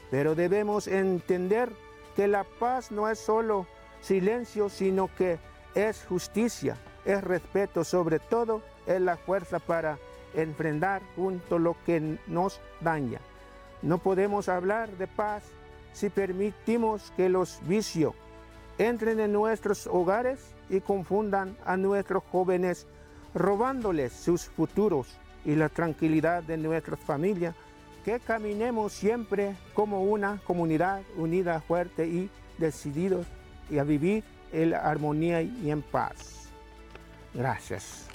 Pero debemos entender que la paz no es solo silencio, sino que es justicia, es respeto, sobre todo es la fuerza para enfrentar junto lo que nos daña. No podemos hablar de paz si permitimos que los vicios entren en nuestros hogares y confundan a nuestros jóvenes, robándoles sus futuros y la tranquilidad de nuestras familias. Que caminemos siempre como una comunidad unida, fuerte y decididos y a vivir en armonía y en paz. Gracias.